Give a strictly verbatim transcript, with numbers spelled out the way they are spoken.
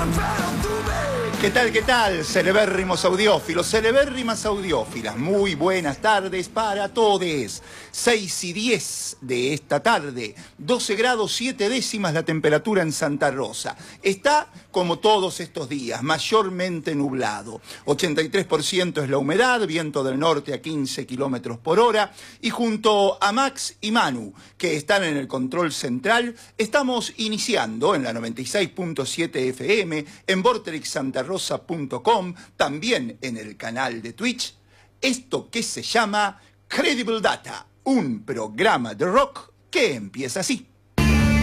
¿Qué tal, qué tal, celebérrimos audiófilos, celebérrimas audiófilas? Muy buenas tardes para todos. seis y diez de esta tarde, doce grados siete décimas la temperatura en Santa Rosa. Está, como todos estos días, mayormente nublado. ochenta y tres por ciento es la humedad, viento del norte a quince kilómetros por hora. Y junto a Max y Manu, que están en el control central, estamos iniciando en la noventa y seis punto siete F M, en vorterix santa rosa punto com, también en el canal de Twitch, esto que se llama Credible Data, un programa de rock que empieza así.